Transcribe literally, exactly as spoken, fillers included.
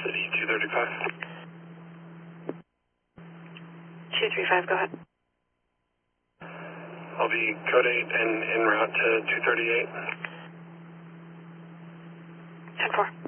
City two thirty-five. two three five, go ahead. I'll be code eight and en route to two thirty-eight. ten four.